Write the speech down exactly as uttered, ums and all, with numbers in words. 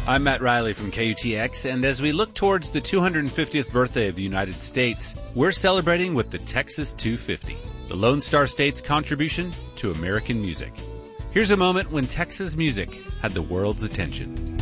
I'm Matt Riley from K U T X, and as we look towards the two hundred fiftieth birthday of the United States, we're celebrating with the Texas two fifty, the Lone Star State's contribution to American music. Here's a moment when Texas music had the world's attention.